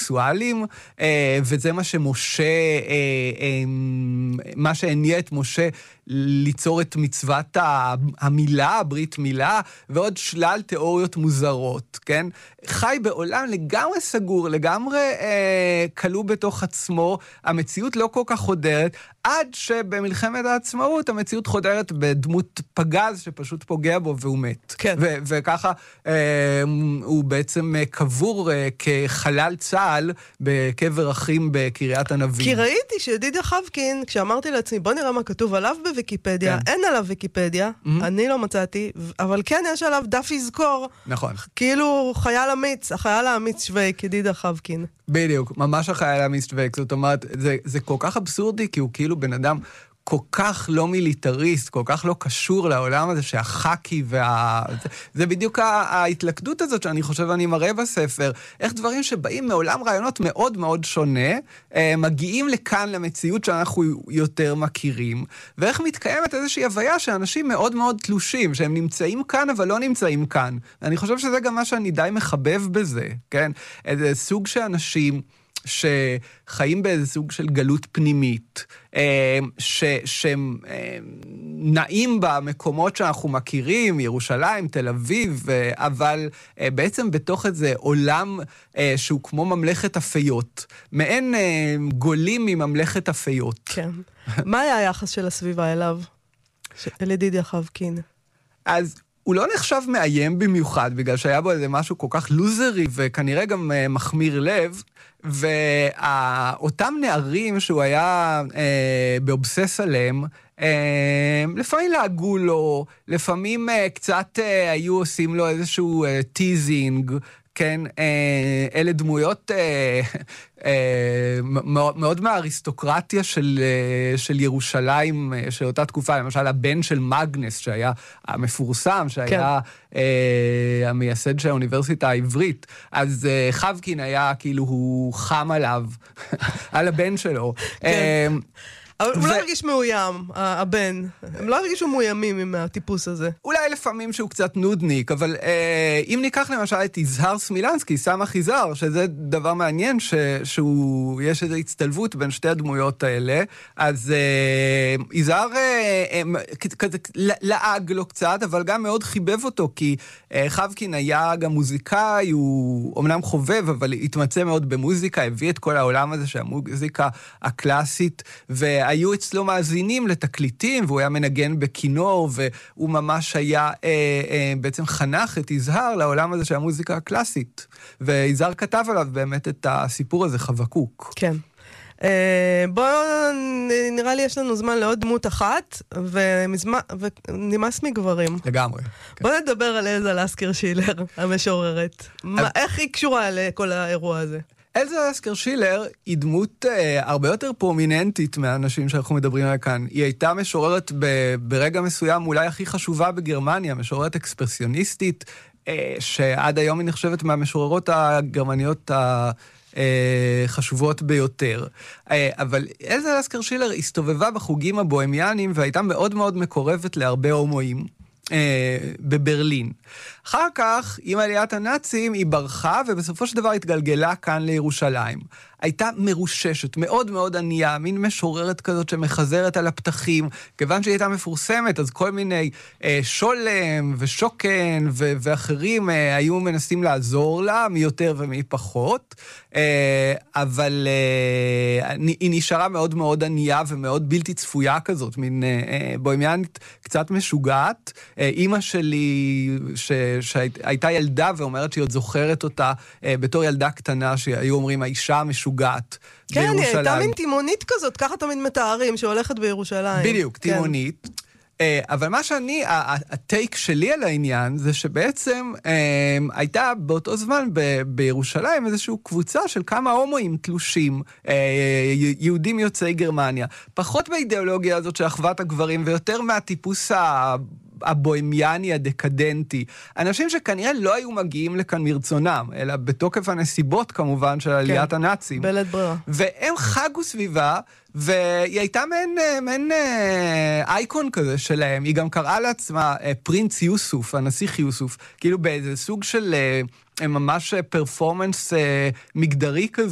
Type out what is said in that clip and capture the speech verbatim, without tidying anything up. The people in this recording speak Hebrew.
הומוסקסואלים, וזה מה שמשה, מה שהניע את משה ליצור את מצוות המילה, ברית מילה, ועוד שלל תיאוריות מוזרות, כן? חי בעולם לגמרי סגור, לגמרי אה, כלוא בתוך עצמו, המציאות לא כל כך חודרת, עד שבמלחמת העצמאות המציאות חודרת בדמות פגז שפשוט פוגע בו והוא מת. כן. ו- וככה אה, הוא בעצם קבור אה, כחלל צה"ל בקבר אחים בקריית הנביא. כי ראיתי שידידיה חבקין, כשאמרתי לעצמי, בוא נראה מה כתוב עליו בוויקיפדיה, כן. אין עליו ויקיפדיה, mm-hmm. אני לא מצאתי, אבל כן יש עליו דף יזכור. נכון. כאילו חייל אמיץ, החייל האמיץ שוויק, ידידיה חבקין. בדיוק, ממש החייל האמיץ שוויק, זאת אומרת, זה, זה כל כך אבסורדי, כי הוא כאילו בן אדם כל כך לא מיליטריסט, כל כך לא קשור לעולם הזה שהחקי וה... זה, זה בדיוק ההתלכדות הזאת שאני חושב אני מראה בספר, איך דברים שבאים מעולם רעיונות מאוד מאוד שונה, מגיעים לכאן למציאות שאנחנו יותר מכירים, ואיך מתקיימת איזושהי הוויה שאנשים מאוד מאוד תלושים, שהם נמצאים כאן אבל לא נמצאים כאן. אני חושב שזה גם מה שאני די מחבב בזה, כן? איזה סוג שאנשים שחיים באיזה סוג של גלות פנימית, שהם נעים במקומות שאנחנו מכירים, ירושלים, תל אביב, אבל בעצם בתוך איזה עולם שהוא כמו ממלכת אפיות, מעין גולים מממלכת אפיות. כן. מה היה היחס של הסביבה אליו? אל ידידיה חבקין. אז הוא לא נחשב מאיים במיוחד, בגלל שהיה בו איזה משהו כל כך לוזרי, וכנראה גם מחמיר לב, ואותם נערים שהוא היה אה, באובסס עליהם, אה, לפעמים לעגו לו, לפעמים אה, קצת אה, היו עושים לו איזשהו אה, טיזינג, כן, אה, אלה דמויות אה, אה, מאוד, מאוד מהאריסטוקרטיה של, אה, של ירושלים, אה, של אותה תקופה, למשל הבן של מגנס, שהיה המפורסם, שהיה כן. אה, המייסד של האוניברסיטה העברית, אז אה, חבקין היה כאילו, הוא חם עליו, על הבן שלו. כן. אה, אבל הוא לא הרגיש מאוים, הבן. הם לא הרגישו מאוימים עם הטיפוס הזה. אולי לפעמים שהוא קצת נודניק, אבל אה, אם ניקח למשל את יזהר סמילנסקי, סמך יזהר, שזה דבר מעניין, שיש איזו הצטלבות בין שתי הדמויות האלה, אז אה, יזהר אה, אה, כזה לעג לו קצת, אבל גם מאוד חיבב אותו, כי אה, חבקין היה גם מוזיקאי, הוא אמנם חובב, אבל התמצא מאוד במוזיקה, הביא את כל העולם הזה של המוזיקה הקלאסית, ו... היו אצלו מאזינים לתקליטים, והוא היה מנגן בכינור, והוא ממש היה, אה, אה, בעצם חנך את יזהר לעולם הזה של המוזיקה הקלאסית. ויזהר כתב עליו באמת את הסיפור הזה חבקוק. כן. אה, בואו, נראה לי יש לנו זמן לעוד דמות אחת, ומזמן, ונמאס מגברים. לגמרי. בואו כן. נדבר על אלזה לסקר שילר, המשוררת. מה, איך היא קשורה לכל האירוע הזה? אלזה לסקר שילר היא דמות אה, הרבה יותר פרומיננטית מהאנשים שאנחנו מדברים עליה כאן. היא הייתה משוררת ב, ברגע מסוים אולי הכי חשובה בגרמניה, משוררת אקספרסיוניסטית, אה, שעד היום היא נחשבת מהמשוררות הגרמניות החשובות ביותר. אה, אבל אלזה לסקר שילר הסתובבה בחוגים הבוהמיאנים והייתה מאוד מאוד מקורבת להרבה הומואים. בברלין. אחר כך, עם עליית הנאצים, היא ברחה, ובסופו של דבר התגלגלה כאן לירושלים. הייתה מרוששת, מאוד מאוד ענייה, מין משוררת כזאת שמחזרת על הפתחים, כיוון שהיא הייתה מפורסמת, אז כל מיני אה, שולם ושוקן ו- ואחרים אה, היו מנסים לעזור לה, מי יותר ומי פחות, אה, אבל אה, היא נשארה מאוד מאוד ענייה ומאוד בלתי צפויה כזאת, מין אה, בוהמיאנית קצת משוגעת. אה, אימא שלי, ש- שהייתה ילדה ואומרת שהיא עוד זוכרת אותה אה, בתור ילדה קטנה, שהיו אומרים האישה המשוגעת כן, בירושלים. כן, היא הייתה מין תימונית כזאת, ככה תמיד מתארים, שהולכת בירושלים. בדיוק, כן. תימונית. אבל מה שאני, הטייק שלי על העניין, זה שבעצם הייתה באותו זמן בירושלים איזושהי קבוצה של כמה הומואים תלושים, יהודים יוצאי גרמניה. פחות באידיאולוגיה הזאת של אחוות הגברים, ויותר מהטיפוס ה... הבוהמיאני הדקדנטי. אנשים שכנראה לא היו מגיעים לכאן מרצונם, אלא בתוקף הנסיבות כמובן של עליית כן, הנאצים. בלית ברירה. והם חגו סביבה, והיא הייתה מעין, מעין אייקון כזה שלהם. היא גם קראה לעצמה פרינץ יוסוף, הנסיך יוסוף, כאילו באיזה סוג של ממש פרפורמנס מגדרי כזה.